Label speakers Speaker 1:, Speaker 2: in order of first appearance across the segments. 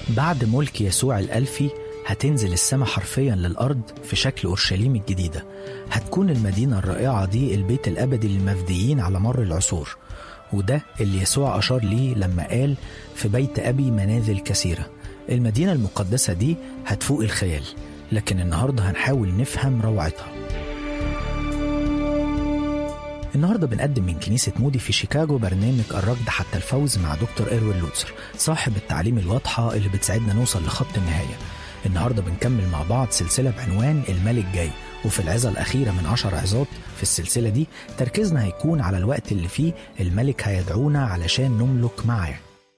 Speaker 1: بعد ملك يسوع الألفي هتنزل السماء حرفيا للأرض في شكل أورشليم الجديدة. هتكون المدينة الرائعة دي البيت الأبدي للمفديين على مر العصور، وده اللي يسوع أشار ليه لما قال في بيت أبي منازل كثيرة. المدينة المقدسة دي هتفوق الخيال، لكن النهاردة هنحاول نفهم روعتها. النهاردة بنقدم من كنيسة مودي في شيكاغو برنامج الركض حتى الفوز مع دكتور إروين لوتسر، صاحب التعليم الواضحة اللي بتساعدنا نوصل لخط النهاية. النهاردة بنكمل مع بعض سلسلة بعنوان الملك جاي، وفي العظة الأخيرة من 10 عظات في السلسلة دي تركيزنا هيكون على الوقت اللي فيه الملك هيدعونا علشان نملك معاه.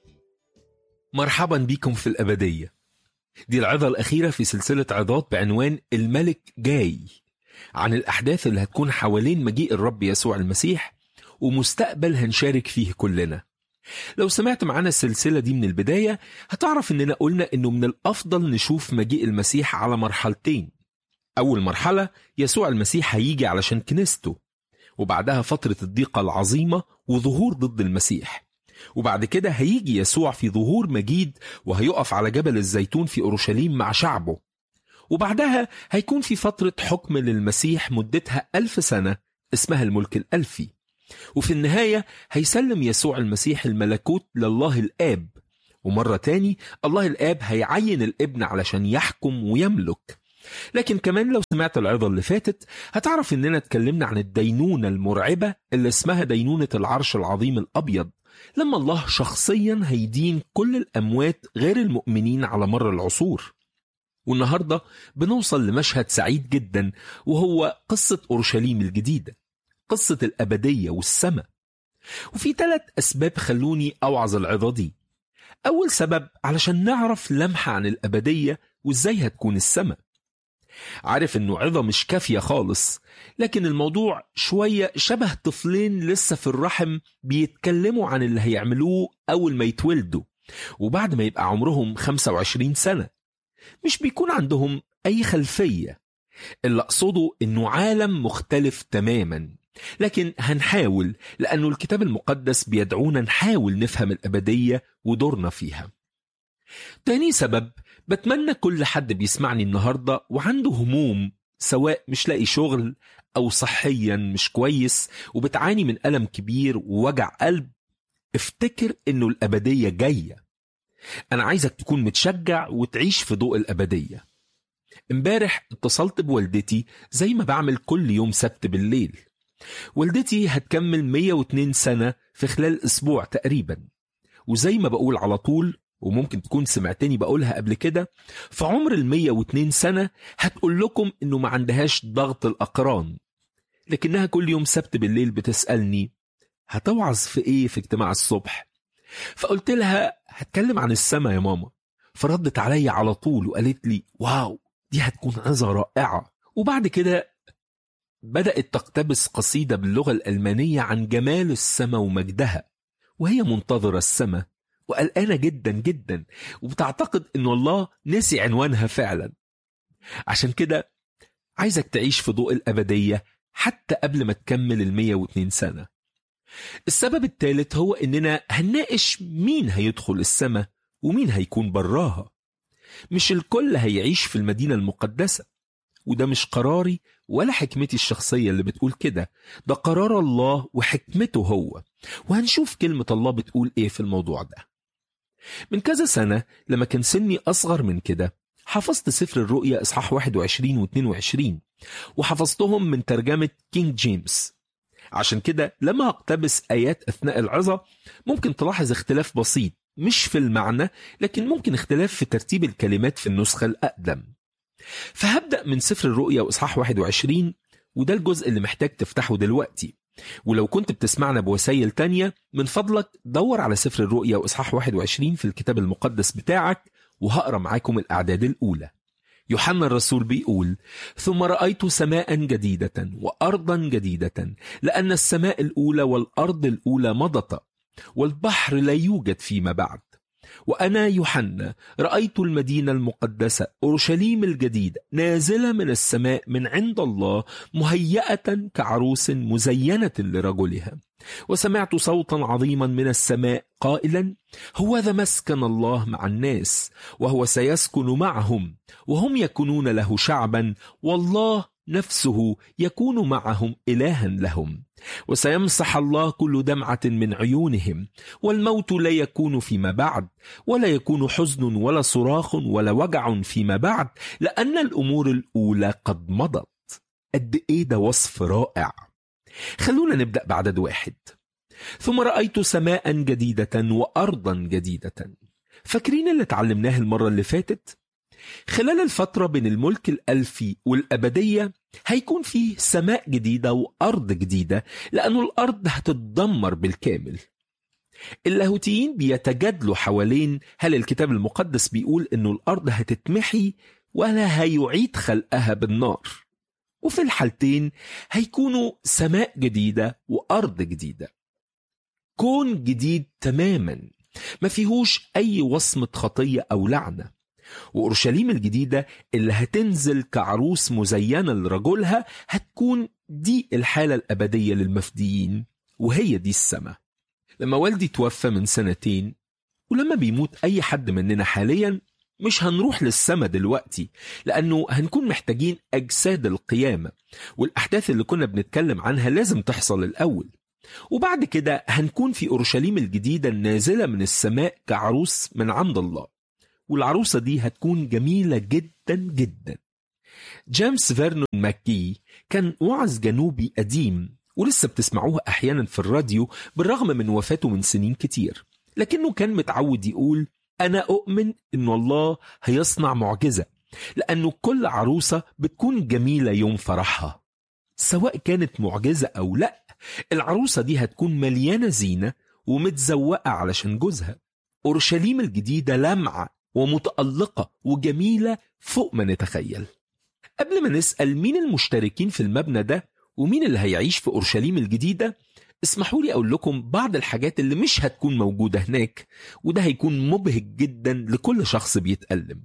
Speaker 2: مرحبا بكم في الأبدية. دي العظة الأخيرة في سلسلة عظات بعنوان الملك جاي، عن الأحداث اللي هتكون حوالين مجيء الرب يسوع المسيح ومستقبل هنشارك فيه كلنا. لو سمعت معنا السلسلة دي من البداية هتعرف إننا قلنا إنه من الأفضل نشوف مجيء المسيح على مرحلتين. أول مرحلة يسوع المسيح هيجي علشان كنيسته، وبعدها فترة الضيقة العظيمة وظهور ضد المسيح، وبعد كده هيجي يسوع في ظهور مجيد وهيقف على جبل الزيتون في أورشليم مع شعبه، وبعدها هيكون في فترة حكم للمسيح مدتها 1000 سنة اسمها الملك الألفي، وفي النهاية هيسلم يسوع المسيح الملكوت لله الآب، ومرة تاني الله الآب هيعين الابن علشان يحكم ويملك. لكن كمان لو سمعت العظة اللي فاتت هتعرف إننا اتكلمنا عن الدينونة المرعبة اللي اسمها دينونة العرش العظيم الأبيض، لما الله شخصيا هيدين كل الأموات غير المؤمنين على مر العصور. والنهاردة بنوصل لمشهد سعيد جدا، وهو قصة أورشليم الجديدة، قصة الأبدية والسماء. وفي 3 أسباب خلوني أوعظ العظة دي. أول سبب علشان نعرف لمحة عن الأبدية وإزاي هتكون السماء. عارف إنه عظة مش كافية خالص، لكن الموضوع شوية شبه طفلين لسه في الرحم بيتكلموا عن اللي هيعملوه أول ما يتولدوا، وبعد ما يبقى عمرهم 25 سنة مش بيكون عندهم أي خلفية. اللي أقصده إنه عالم مختلف تماما، لكن هنحاول لأنه الكتاب المقدس بيدعونا نحاول نفهم الأبدية ودورنا فيها. تاني سبب، بتمنى كل حد بيسمعني النهاردة وعنده هموم، سواء مش لاقي شغل أو صحيا مش كويس وبتعاني من ألم كبير ووجع قلب، افتكر إنه الأبدية جاية. أنا عايزك تكون متشجع وتعيش في ضوء الأبدية. امبارح اتصلت بوالدتي زي ما بعمل كل يوم سبت بالليل. والدتي هتكمل 102 سنة في خلال أسبوع تقريبا، وزي ما بقول على طول، وممكن تكون سمعتني بقولها قبل كده، في عمر 102 سنة هتقول لكم إنه ما عندهاش ضغط الأقران، لكنها كل يوم سبت بالليل بتسألني هتوعظ في إيه في اجتماع الصبح؟ فقلت لها هتكلم عن السماء يا ماما. فردت علي على طول وقالت لي واو، دي هتكون عظة رائعة. وبعد كده بدأت تقتبس قصيدة باللغة الألمانية عن جمال السماء ومجدها، وهي منتظرة السماء وقلقانة جدا جدا، وبتعتقد إنه الله نسي عنوانها فعلا. عشان كده عايزك تعيش في ضوء الأبدية حتى قبل ما تكمل 102 سنة. السبب الثالث هو إننا هنناقش مين هيدخل السماء ومين هيكون براها. مش الكل هيعيش في المدينة المقدسة، وده مش قراري ولا حكمتي الشخصية اللي بتقول كده، ده قرار الله وحكمته هو، وهنشوف كلمة الله بتقول إيه في الموضوع ده. من كذا سنة لما كان سني أصغر من كده حفظت سفر الرؤيا إصحاح 21 و22، وحفظتهم من ترجمة كينج جيمس. عشان كده لما أقتبس آيات أثناء العظة ممكن تلاحظ اختلاف بسيط، مش في المعنى لكن ممكن اختلاف في ترتيب الكلمات في النسخة الأقدم. فهبدأ من سفر الرؤيا وإصحاح 21، وده الجزء اللي محتاج تفتحه دلوقتي. ولو كنت بتسمعنا بوسائل تانية من فضلك دور على سفر الرؤيا وإصحاح 21 في الكتاب المقدس بتاعك، وهقرأ معاكم الأعداد الأولى. يوحنا الرسول بيقول: ثم رأيت سماء جديدة وأرضا جديدة، لأن السماء الأولى والأرض الأولى مضت، والبحر لا يوجد فيما بعد. وأنا يوحنا رأيت المدينة المقدسة أورشليم الجديدة نازلة من السماء من عند الله مهيئة كعروس مزينة لرجلها. وسمعت صوتا عظيما من السماء قائلا: هوذا مسكن الله مع الناس، وهو سيسكن معهم، وهم يكونون له شعبا، والله نفسه يكون معهم إلها لهم. وسيمسح الله كل دمعة من عيونهم، والموت لا يكون فيما بعد، ولا يكون حزن ولا صراخ ولا وجع فيما بعد، لأن الأمور الأولى قد مضت. قد إيه ده وصف رائع. خلونا نبدأ بعدد 1. ثم رأيت سماء جديدة وأرضا جديدة. فاكرين اللي اتعلمناه المرة اللي فاتت؟ خلال الفترة بين الملك الألفي والأبدية هيكون فيه سماء جديدة وأرض جديدة، لأنه الأرض هتتدمر بالكامل. اللاهوتيين بيتجادلوا حوالين هل الكتاب المقدس بيقول إنه الأرض هتتمحي ولا هيعيد خلقها بالنار. وفي الحالتين هيكونوا سماء جديدة وأرض جديدة، كون جديد تماما ما فيهوش أي وصمة خطية أو لعنة. وأورشليم الجديدة اللي هتنزل كعروس مزينة لرجلها هتكون دي الحالة الأبدية للمفديين، وهي دي السماء. لما والدي توفى من 2 ولما بيموت أي حد مننا حاليا مش هنروح للسماء دلوقتي، لأنه هنكون محتاجين أجساد القيامة، والأحداث اللي كنا بنتكلم عنها لازم تحصل الأول. وبعد كده هنكون في أورشليم الجديدة النازلة من السماء كعروس من عند الله، والعروسة دي هتكون جميلة جدا جدا. جيمس فيرنون ماكي كان وعظ جنوبي قديم ولسه بتسمعوه أحيانا في الراديو بالرغم من وفاته من سنين كتير، لكنه كان متعود يقول: أنا أؤمن إن الله هيصنع معجزة، لأنه كل عروسة بتكون جميلة يوم فرحها، سواء كانت معجزة أو لا. العروسة دي هتكون مليانة زينة ومتزوقة علشان جوزها. أورشليم الجديدة لمعة ومتألقة وجميلة فوق ما نتخيل. قبل ما نسأل مين المشتركين في المبنى ده ومين اللي هيعيش في أورشليم الجديدة، اسمحوا لي أقول لكم بعض الحاجات اللي مش هتكون موجودة هناك، وده هيكون مبهج جدا لكل شخص بيتألم.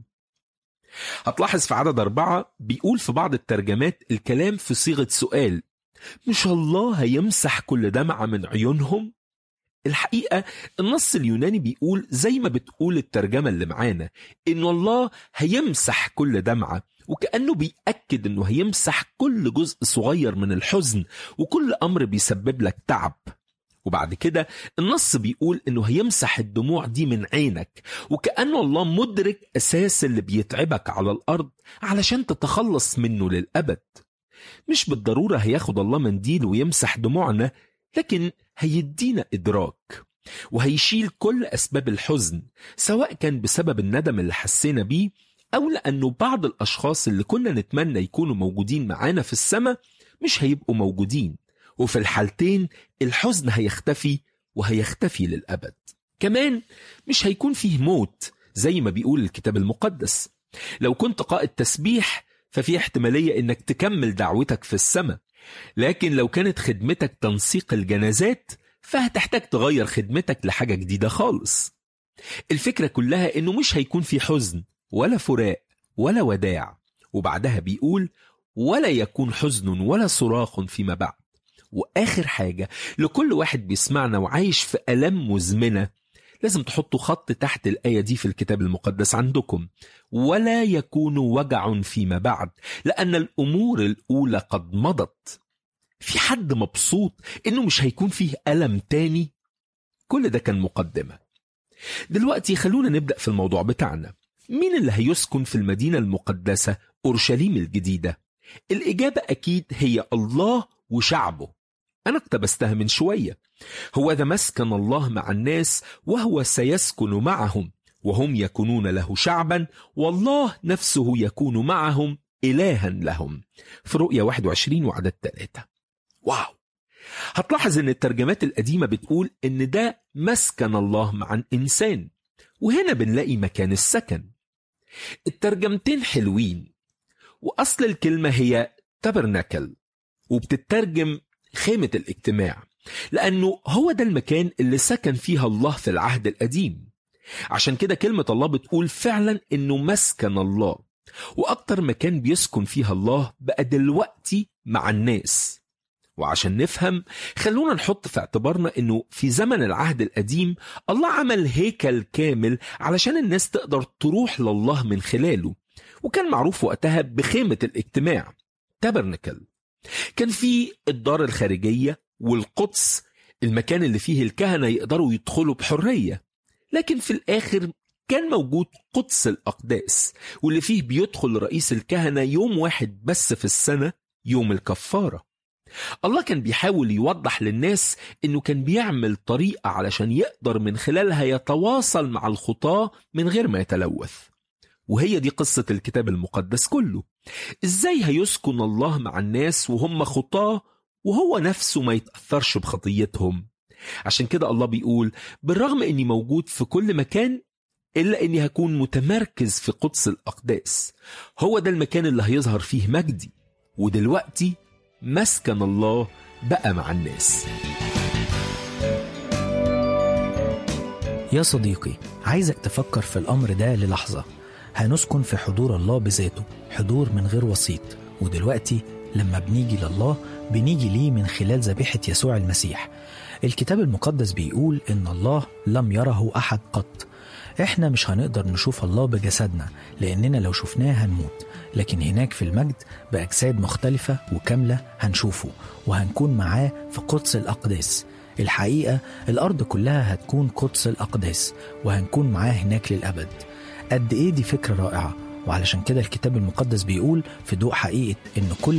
Speaker 2: هتلاحظ في عدد 4 بيقول في بعض الترجمات الكلام في صيغة سؤال: مش الله هيمسح كل دمعة من عيونهم؟ الحقيقة النص اليوناني بيقول زي ما بتقول الترجمة اللي معانا، إن الله هيمسح كل دمعة، وكأنه بيأكد إنه هيمسح كل جزء صغير من الحزن وكل أمر بيسبب لك تعب. وبعد كده النص بيقول إنه هيمسح الدموع دي من عينك، وكأنه الله مدرك أساس اللي بيتعبك على الأرض علشان تتخلص منه للأبد. مش بالضرورة هياخد الله منديل ويمسح دموعنا، لكن هيدينا إدراك وهيشيل كل أسباب الحزن، سواء كان بسبب الندم اللي حسينا بيه أو لأنه بعض الأشخاص اللي كنا نتمنى يكونوا موجودين معانا في السماء مش هيبقوا موجودين، وفي الحالتين الحزن هيختفي وهيختفي للأبد. كمان مش هيكون فيه موت زي ما بيقول الكتاب المقدس. لو كنت قائد تسبيح ففي احتمالية إنك تكمل دعوتك في السماء، لكن لو كانت خدمتك تنسيق الجنازات فهتحتاج تغير خدمتك لحاجة جديدة خالص. الفكرة كلها إنه مش هيكون في حزن ولا فراق ولا وداع، وبعدها بيقول: ولا يكون حزن ولا صراخ فيما بعد. وآخر حاجة لكل واحد بيسمعنا وعايش في ألم مزمنة، لازم تحطوا خط تحت الآية دي في الكتاب المقدس عندكم: ولا يكون وجع فيما بعد، لأن الأمور الأولى قد مضت. في حد مبسوط إنه مش هيكون فيه ألم تاني؟ كل ده كان مقدمة. دلوقتي خلونا نبدأ في الموضوع بتاعنا. مين اللي هيسكن في المدينة المقدسة أورشليم الجديدة؟ الإجابة أكيد هي الله وشعبه. أنا اقتبستها من شوية: هو ذا مسكن الله مع الناس، وهو سيسكن معهم، وهم يكونون له شعبا، والله نفسه يكون معهم إلها لهم. في رؤيا 21 وعدد 3. واو! هتلاحظ ان الترجمات القديمة بتقول ان ده مسكن الله مع الإنسان، وهنا بنلاقي مكان السكن. الترجمتين حلوين، وأصل الكلمة هي تابرناكل، وبتترجم خيمة الاجتماع، لأنه هو ده المكان اللي سكن فيها الله في العهد القديم. عشان كده كلمة الله بتقول فعلا إنه مسكن الله، وأكتر مكان بيسكن فيها الله بقى دلوقتي مع الناس. وعشان نفهم خلونا نحط في اعتبارنا إنه في زمن العهد القديم الله عمل هيكل كامل علشان الناس تقدر تروح لله من خلاله، وكان معروف وقتها بخيمة الاجتماع تابرنكل. كان في الدار الخارجية والقدس، المكان اللي فيه الكهنة يقدروا يدخلوا بحرية. لكن في الآخر كان موجود قدس الأقداس، واللي فيه بيدخل رئيس الكهنة يوم واحد بس في السنة، يوم الكفارة. الله كان بيحاول يوضح للناس إنه كان بيعمل طريقة علشان يقدر من خلالها يتواصل مع الخطاة من غير ما يتلوث. وهي دي قصة الكتاب المقدس كله. إزاي هيسكن الله مع الناس وهم خطاة وهو نفسه ما يتأثرش بخطيتهم؟ عشان كده الله بيقول بالرغم إني موجود في كل مكان إلا إني هكون متمركز في قدس الأقداس. هو ده المكان اللي هيظهر فيه مجدي، ودلوقتي مسكن الله بقى مع الناس.
Speaker 1: يا صديقي، عايزك تفكر في الأمر ده للحظة. هنسكن في حضور الله بذاته، حضور من غير وسيط. ودلوقتي لما بنيجي لله بنيجي ليه من خلال ذبيحة يسوع المسيح. الكتاب المقدس بيقول إن الله لم يره أحد قط. إحنا مش هنقدر نشوف الله بجسدنا، لأننا لو شفناه هنموت، لكن هناك في المجد بأجساد مختلفة وكاملة هنشوفه وهنكون معاه في قدس الأقداس. الحقيقة الأرض كلها هتكون قدس الأقداس وهنكون معاه هناك للأبد. قد إيه دي فكرة رائعة! وعلشان كده الكتاب المقدس بيقول في ضوء حقيقة إن كل